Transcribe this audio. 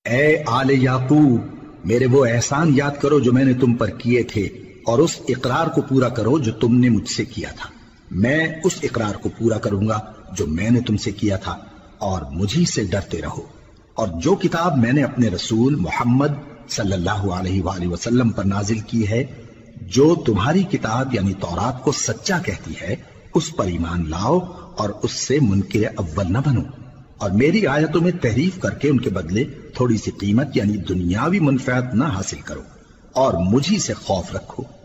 ए आले याकूब, मेरे वो एहसान याद करो जो मैंने तुम पर किए थे, और उस इकरार को पूरा करो जो तुमने मुझसे किया था। मैं उस इकरार को पूरा करूंगा जो मैंने तुमसे किया था, और मुझी से डरते रहो। और जो किताब मैंने अपने रसूल मोहम्मद सल्लल्लाहु अलैहि वसल्लम पर नाजिल की है, जो तुम्हारी किताब यानी तौरात को सच्चा कहती है, उस पर ईमान लाओ और उससे मुनकिर अव्वल न बनो, और मेरी आयतों में तहरीफ करके उनके बदले थोड़ी सी कीमत यानी दुनियावी मुनफात न हासिल करो, और मुझी से खौफ रखो।